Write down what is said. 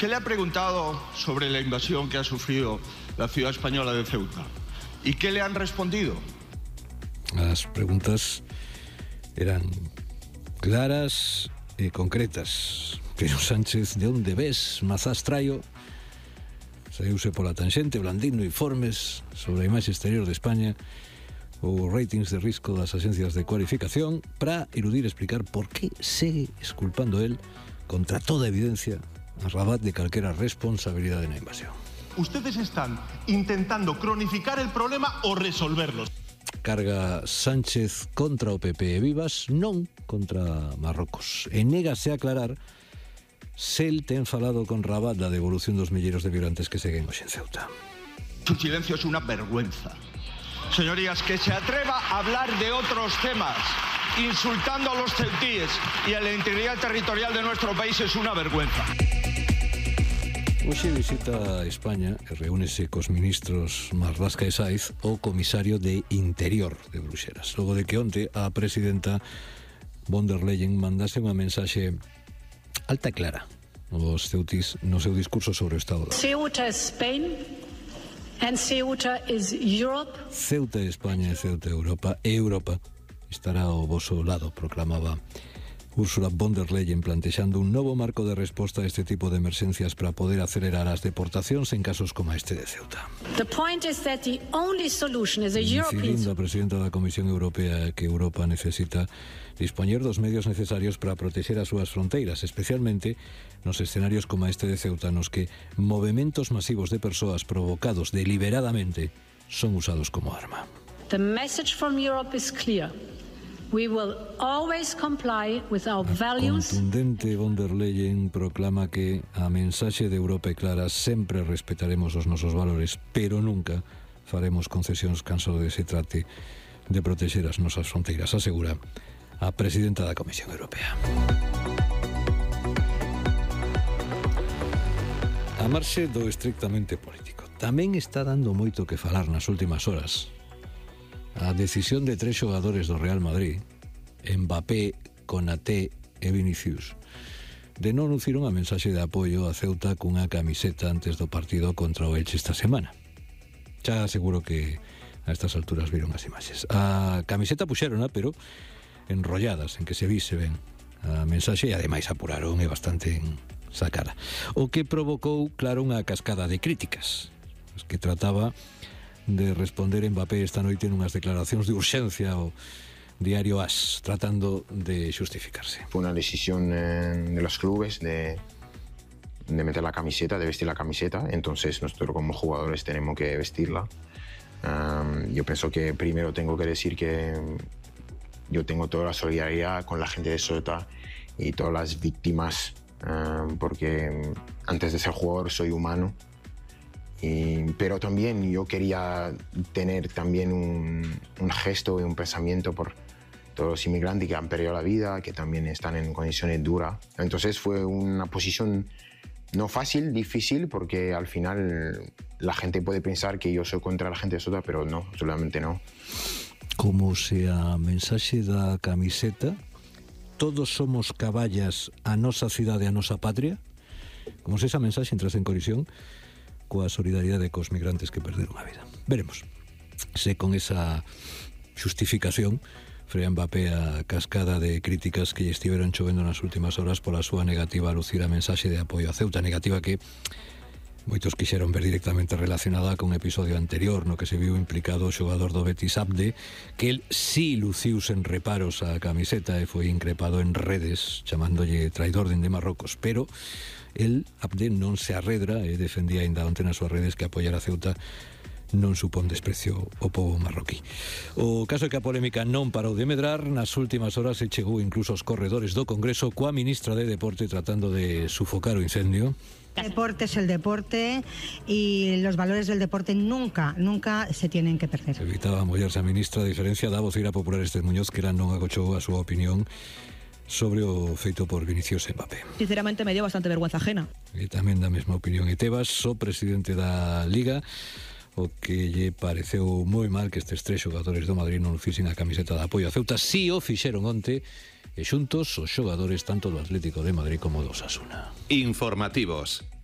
¿Qué le ha preguntado sobre la invasión que ha sufrido la ciudad española de Ceuta? ¿Y qué le han respondido? As preguntas eran claras e concretas, pero Sánchez, de onde ves mazás traio, saíuse pola tanxente blandindo informes sobre a imaxe exterior de España ou ratings de risco das axencias de cualificación para eludir explicar por que segue esculpando él, contra toda evidencia, a Rabat de calquera responsabilidade na invasión. Ustedes están intentando cronificar el problema o resolverlo. Carga Sánchez contra o PP e Vivas, non contra Marrocos. E négase a aclarar se el ten falado con Rabat da devolución dos milleiros de migrantes que seguen hoxe en Ceuta. Su silencio es una vergüenza. Señorías, que se atreva a hablar de otros temas, insultando a los ceutíes y a la integridad territorial de nuestro país, es una vergüenza. Hoxe visita a España e reúnese cos ministros Marlaska e Saiz o comisario de Interior de Bruxelas, logo de que onte a presidenta von der Leyen mandase unha mensaxe alta e clara aos ceutís no seu discurso sobre o Estado. Ceuta is Spain and Ceuta is Europe. Ceuta é España e Ceuta é Europa, e Europa estará ao voso lado, proclamaba Ursula von der Leyen, plantexando un novo marco de resposta a este tipo de emerxencias para poder acelerar as deportacións en casos como este de Ceuta. The point is that the only solution is a European. Incidindo a presidenta da Comisión Europea que Europa necesita dispoñer dos medios necesarios para protexer as súas fronteiras, especialmente nos escenarios como este de Ceuta, nos que movementos masivos de persoas provocados deliberadamente son usados como arma. The message from Europe is clear. We will always comply with our values. Contundente von der Leyen proclama que a mensaxe de Europa é clara: sempre respetaremos os nosos valores, pero nunca faremos concesións canso de se trate de protexer as nosas fronteiras, asegura a presidenta da Comisión Europea. A marxe do estrictamente político, tamén está dando moito que falar nas últimas horas a decisión de 3 xogadores do Real Madrid, Mbappé, Konaté e Vinicius, de non lucir unha mensaxe de apoio a Ceuta cunha camiseta antes do partido contra o Elche esta semana. Xa seguro que a estas alturas viron as imaxes. A camiseta puxérona, pero enrolladas, en que se ven a mensaxe, e ademais apuraron e bastante sacada. O que provocou, claro, unha cascada de críticas, que trataba de responder Mbappé esta noite nunhas declaracións de urxencia ao diario AS, tratando de justificarse. Fue una decisión de los clubes de meter la camiseta, de vestir la camiseta, entonces nosotros como jugadores tenemos que vestirla. Yo pienso que primero tengo que decir que yo tengo toda la solidaridad con la gente de Ceuta y todas las víctimas, porque antes de ser jugador soy humano. Pero también yo quería tener también un gesto y un pensamiento por todos los inmigrantes que han perdido la vida, que también están en condiciones duras. Entonces fue una posición no fácil, difícil, porque al final la gente puede pensar que yo soy contra la gente de Ceuta, pero no, absolutamente no. Como se a mensaxe da camiseta todos somos caballas a nosa cidade, a nosa patria, como se esa mensaxe entrase en colisión coa solidaridade cos migrantes que perderon a vida. Veremos se con esa justificación frea Mbappé a cascada de críticas que lle estiveron chovendo nas últimas horas pola súa negativa a lucir a mensaxe de apoio a Ceuta, negativa que moitos quixeron ver directamente relacionada con un episodio anterior no que se viu implicado o xogador do Betis Abde, que el sí luciuse en reparos a camiseta e foi increpado en redes chamándolle traidor dende Marrocos, pero el, Abde, non se arredra e defendía ainda onte nas súas redes que apoiar a Ceuta non supón desprecio ao povo marroquí. O caso é que a polémica non parou de medrar. Nas últimas horas se chegou incluso aos corredores do Congreso coa ministra de Deporte tratando de sufocar o incendio. El deporte es el deporte y los valores del deporte nunca se tienen que perder. Evitaba mollarse a ministra, a diferencia da voceira popular Esther Muñoz, que non agochou a súa opinión sobre o feito por Vinicius e Mbappé. Sinceramente me dio bastante vergüenza ajena. E tamén da mesma opinión e Tebas, o presidente da Liga, o que lle pareceu moi mal que estes 3 xogadores do Madrid non lucisen a camiseta de apoio a Ceuta. Si o fixeron onte, e xuntos os xogadores tanto do Atlético de Madrid como do Osasuna. Informativos.